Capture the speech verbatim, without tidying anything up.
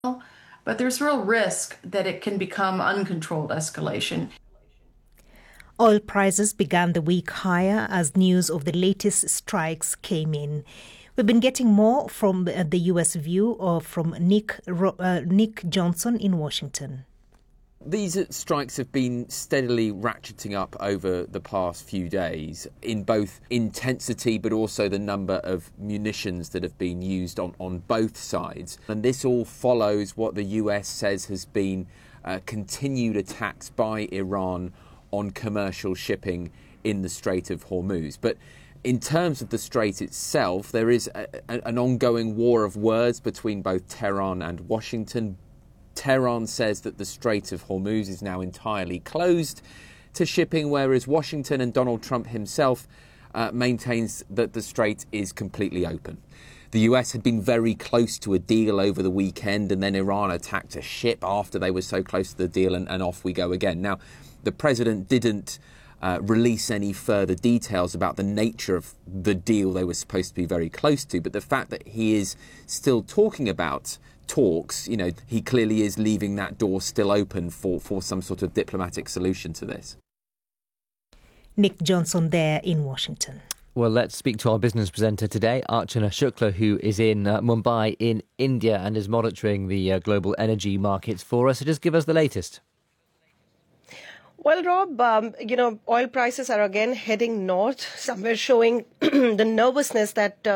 but there's real risk that it can become uncontrolled escalation. Oil prices began the week higher as news of the latest strikes came in. We've been getting more from the U S view or from Nick, uh, Nick Johnson in Washington. These strikes have been steadily ratcheting up over the past few days in both intensity but also the number of munitions that have been used on, on both sides. And this all follows what the U S says has been uh, continued attacks by Iran on commercial shipping in the Strait of Hormuz. But in terms of the strait itself, there is a, a, an ongoing war of words between both Tehran and Washington. Tehran says that the Strait of Hormuz is now entirely closed to shipping, whereas Washington and Donald Trump himself uh, maintains that the strait is completely open. The U S had been very close to a deal over the weekend, and then Iran attacked a ship after they were so close to the deal, and, and off we go again. Now, the president didn't uh, release any further details about the nature of the deal they were supposed to be very close to, but the fact that he is still talking about talks, you know, he clearly is leaving that door still open for, for some sort of diplomatic solution to this. Nick Johnson there in Washington. Well, let's speak to our business presenter today, Archana Shukla, who is in uh, Mumbai in India and is monitoring the uh, global energy markets for us. So just give us the latest. Well, Rob, um, you know, oil prices are again heading north, somewhere showing the nervousness that uh,